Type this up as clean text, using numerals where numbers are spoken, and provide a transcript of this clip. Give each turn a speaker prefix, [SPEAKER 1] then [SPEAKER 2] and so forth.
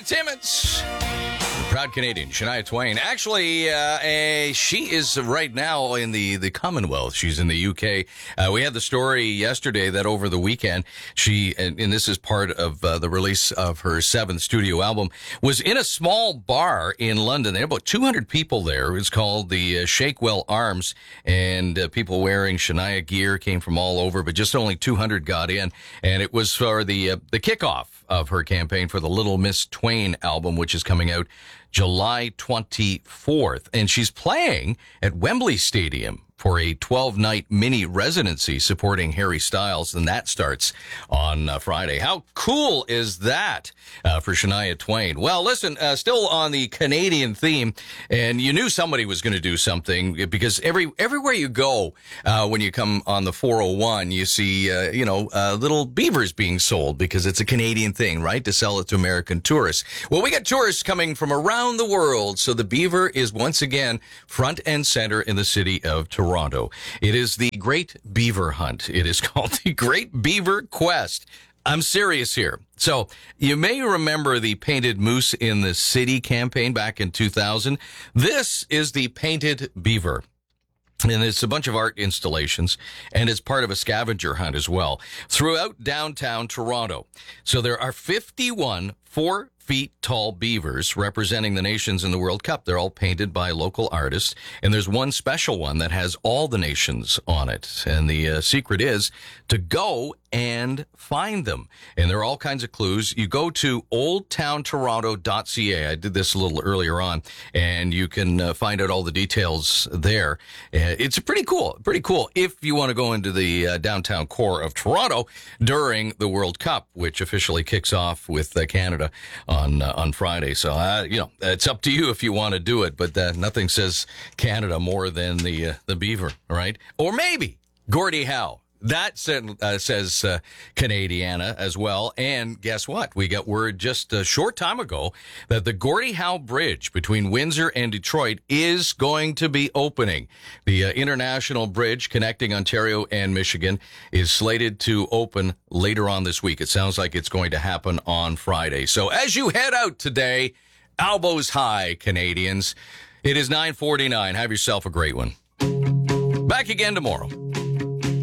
[SPEAKER 1] Entertainment. Proud Canadian, Shania Twain. Actually, she is right now in the Commonwealth. She's in the UK. We had the story yesterday that over the weekend, and this is part of the release of her 7th studio album, was in a small bar in London. There were about 200 people there. It's called the Shakewell Arms, and people wearing Shania gear came from all over, but just only 200 got in. And it was for the kickoff of her campaign for the Little Miss Twain album, which is coming out July 24th. And she's playing at Wembley Stadium for a 12-night mini residency supporting Harry Styles, and that starts on Friday. How cool is that for Shania Twain? Well, listen, still on the Canadian theme, and you knew somebody was going to do something because everywhere you go, when you come on the 401, you see, little beavers being sold because it's a Canadian thing, right? To sell it to American tourists. Well, we got tourists coming from around the world, so the beaver is once again front and center in the city of Toronto. It is the Great Beaver Hunt. It is called the Great Beaver Quest. I'm serious here. So you may remember the Painted Moose in the City campaign back in 2000. This is the Painted Beaver. And it's a bunch of art installations, and it's part of a scavenger hunt as well throughout downtown Toronto. So there are 51 4-feet-tall beavers representing the nations in the World Cup. They're all painted by local artists, and there's one special one that has all the nations on it. And the secret is to go and find them. And there are all kinds of clues. You go to oldtowntoronto.ca. I did this a little earlier on, and you can find out all the details there. It's pretty cool if you want to go into the downtown core of Toronto during the World Cup, which officially kicks off with Canada on Friday. So, it's up to you if you want to do it, but nothing says Canada more than the beaver, right? Or maybe Gordie Howe. That says Canadiana as well. And guess what? We got word just a short time ago that the Gordie Howe Bridge between Windsor and Detroit is going to be opening. The international bridge connecting Ontario and Michigan is slated to open later on this week. It sounds like it's going to happen on Friday. So as you head out today, elbows high, Canadians. It is 9:49. Have yourself a great one. Back again tomorrow.